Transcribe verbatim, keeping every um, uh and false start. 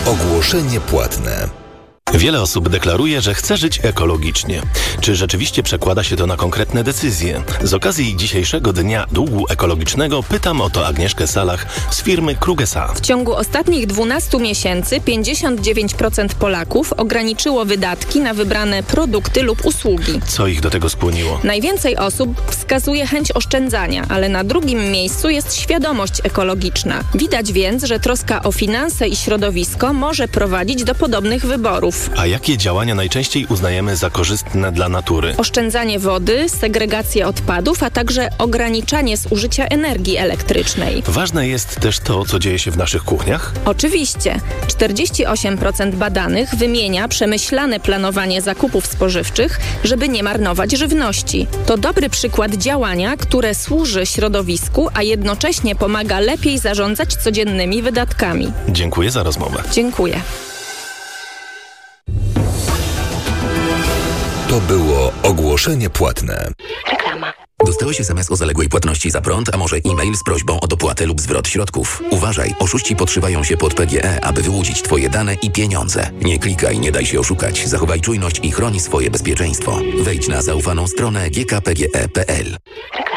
Ogłoszenie płatne. Wiele osób deklaruje, że chce żyć ekologicznie. Czy rzeczywiście przekłada się to na konkretne decyzje? Z okazji dzisiejszego Dnia Długu Ekologicznego pytam o to Agnieszkę Salach z firmy Krug S A. W ciągu ostatnich dwunastu miesięcy pięćdziesiąt dziewięć procent Polaków ograniczyło wydatki na wybrane produkty lub usługi. Co ich do tego skłoniło? Najwięcej osób wskazuje chęć oszczędzania, ale na drugim miejscu jest świadomość ekologiczna. Widać więc, że troska o finanse i środowisko może prowadzić do podobnych wyborów. A jakie działania najczęściej uznajemy za korzystne dla natury? Oszczędzanie wody, segregację odpadów, a także ograniczanie zużycia energii elektrycznej. Ważne jest też to, co dzieje się w naszych kuchniach? Oczywiście. czterdzieści osiem procent badanych wymienia przemyślane planowanie zakupów spożywczych, żeby nie marnować żywności. To dobry przykład działania, które służy środowisku, a jednocześnie pomaga lepiej zarządzać codziennymi wydatkami. Dziękuję za rozmowę. Dziękuję. To było ogłoszenie płatne. Reklama. Dostałeś es em es o zaległej płatności za prąd, a może e-mail z prośbą o dopłatę lub zwrot środków. Uważaj, oszuści podszywają się pod P G E, aby wyłudzić Twoje dane i pieniądze. Nie klikaj, nie daj się oszukać. Zachowaj czujność i chroni swoje bezpieczeństwo. Wejdź na zaufaną stronę g k p g e kropka p l.